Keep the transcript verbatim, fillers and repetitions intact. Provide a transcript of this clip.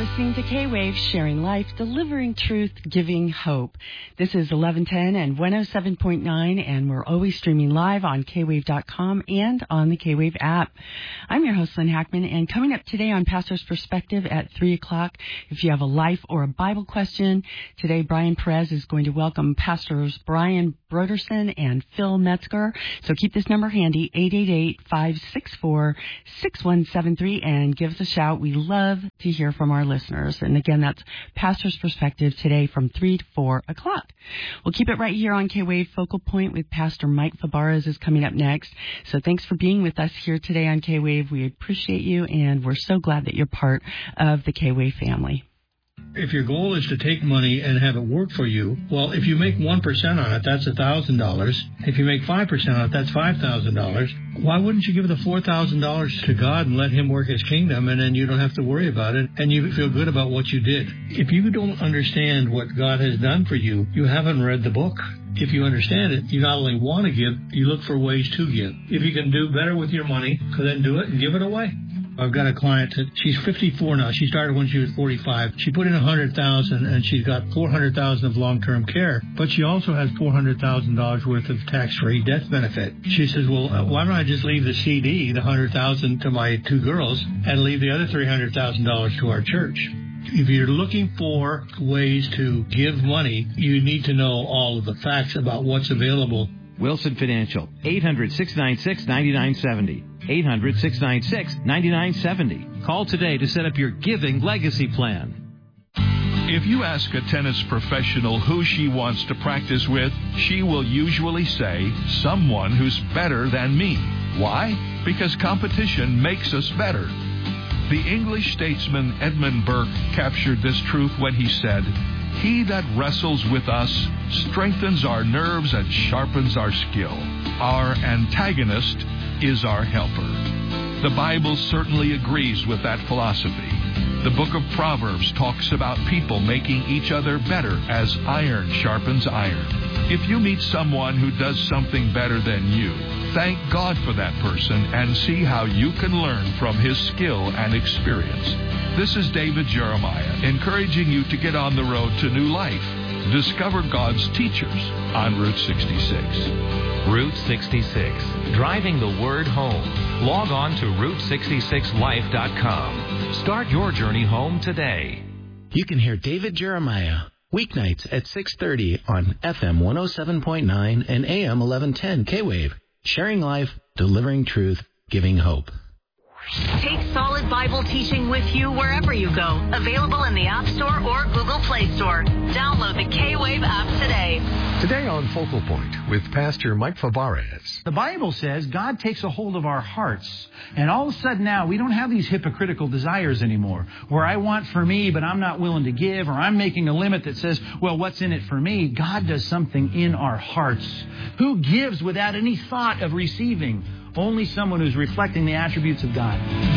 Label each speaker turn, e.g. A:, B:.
A: listening to K-Wave, sharing life, delivering truth, giving hope. This is eleven ten and one oh seven point nine, and we're always streaming live on K wave dot com and on the K-Wave app. I'm your host, Lynn Hackman, and coming up today on Pastor's Perspective at three o'clock, if you have a life or a Bible question, today Brian Perez is going to welcome Pastors Brian Broderson and Phil Metzger. So keep this number handy, eight eight eight, five six four, six one seven three, and give us a shout. We love to hear from our listeners. And again, that's Pastor's Perspective today from three to four o'clock. We'll keep it right here on K-Wave. Focal Point with Pastor Mike Fabarez is coming up next. So thanks for being with us here today on K-Wave. We appreciate you, and we're so glad that you're part of the K-Wave family.
B: If your goal is to take money and have it work for you, well, if you make one percent on it, that's one thousand dollars. If you make five percent on it, that's five thousand dollars. Why wouldn't you give the four thousand dollars to God and let Him work His kingdom, and then you don't have to worry about it, and you feel good about what you did? If you don't understand what God has done for you, you haven't read the book. If you understand it, you not only want to give, you look for ways to give. If you can do better with your money, then do it and give it away. I've got a client that she's fifty-four now. She started when she was forty-five. She put in one hundred thousand dollars and she's got four hundred thousand dollars of long-term care. But she also has four hundred thousand dollars worth of tax-free death benefit. She says, well, uh, why don't I just leave the C D, the one hundred thousand dollars to my two girls, and leave the other three hundred thousand dollars to our church? If you're looking for ways to give money, you need to know all of the facts about what's available.
C: Wilson Financial, eight hundred, six nine six, nine nine seven zero. eight hundred, six nine six, nine nine seven zero. Call today to set up your giving legacy plan.
D: If you ask a tennis professional who she wants to practice with, she will usually say, someone who's better than me. Why? Because competition makes us better. The English statesman Edmund Burke captured this truth when he said, "He that wrestles with us strengthens our nerves and sharpens our skill. Our antagonist is our helper." The Bible certainly agrees with that philosophy. The book of Proverbs talks about people making each other better as iron sharpens iron. If you meet someone who does something better than you, thank God for that person and see how you can learn from his skill and experience. This is David Jeremiah, encouraging you to get on the road to new life. Discover God's teachers on Route sixty-six.
E: Route sixty-six, driving the word home. Log on to route sixty-six life dot com. Start your journey home today.
F: You can hear David Jeremiah weeknights at six thirty on F M one oh seven point nine and A M eleven ten K-Wave. Sharing life, delivering truth, giving hope.
G: Take solid Bible teaching with you wherever you go. Available in the App Store or Google Play Store. Download the K-Wave app today.
H: Today on Focal Point with Pastor Mike Fabarez.
I: The Bible says God takes a hold of our hearts. And all of a sudden now, we don't have these hypocritical desires anymore, where I want for me, but I'm not willing to give, or I'm making a limit that says, well, what's in it for me? God does something in our hearts. Who gives without any thought of receiving? Only someone who's reflecting the attributes of God.